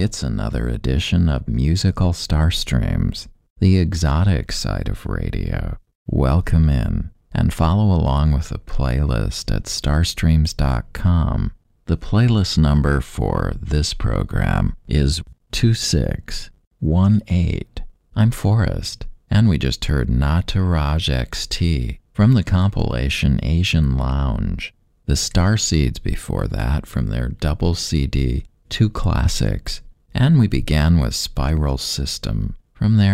It's another edition of Musical Starstreams, the exotic side of radio. Welcome in, and follow along with the playlist at starstreams.com. The playlist number for this program is 2618. I'm Forrest, and we just heard Nataraj XT from the compilation Asian Lounge. The Starseeds before that from their double CD, Two Classics, and we began with Spiral System from their